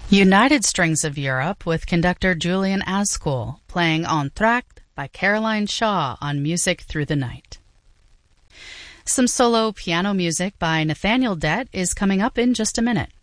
United Strings of Europe with conductor Julian Ascool playing Entr'acte by Caroline Shaw on Music Through the Night. Some solo piano music by Nathaniel Dett is coming up in just a minute.